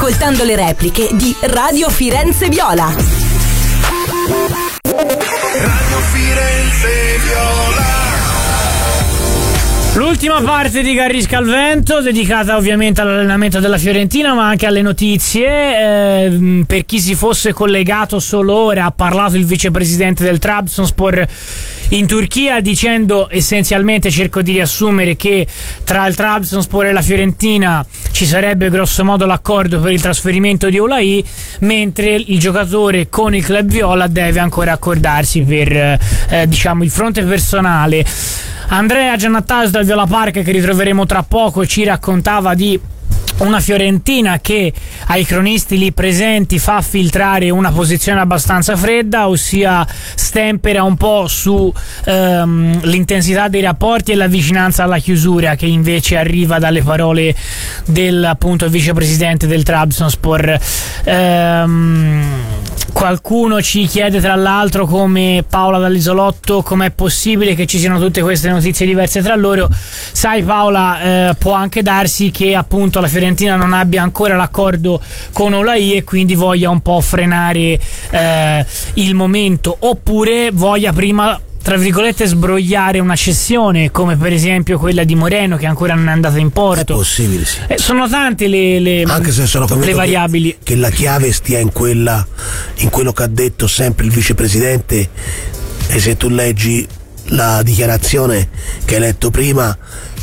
ascoltando le repliche di Radio Firenze Viola. Radio Firenze Viola. L'ultima parte di Garrisca al Vento, dedicata ovviamente all'allenamento della Fiorentina, ma anche alle notizie. Per chi si fosse collegato solo ora, ha parlato il vicepresidente del Trabzonspor in Turchia, dicendo essenzialmente, cerco di riassumere, che tra il Trabzonspor e la Fiorentina ci sarebbe grosso modo l'accordo per il trasferimento di Oulai, mentre il giocatore con il club viola deve ancora accordarsi per il fronte personale. Andrea Giannattasio dal Viola Park, che ritroveremo tra poco, ci raccontava di una Fiorentina che ai cronisti lì presenti fa filtrare una posizione abbastanza fredda, ossia stempera un po' su l'intensità dei rapporti e la vicinanza alla chiusura, che invece arriva dalle parole del appunto vicepresidente del Trabzonspor. Qualcuno ci chiede tra l'altro, come Paola dall'Isolotto, com'è possibile che ci siano tutte queste notizie diverse tra loro. Sai Paola, può anche darsi che appunto la Fiorentina non abbia ancora l'accordo con Oulai e quindi voglia un po' frenare il momento, oppure voglia prima, tra virgolette, sbrogliare una cessione, come per esempio quella di Moreno, che ancora non è andata in porto. È possibile, sì. Sono tante le anche se sono le variabili. Che la chiave stia in quello che ha detto sempre il vicepresidente, e se tu leggi la dichiarazione che hai letto prima,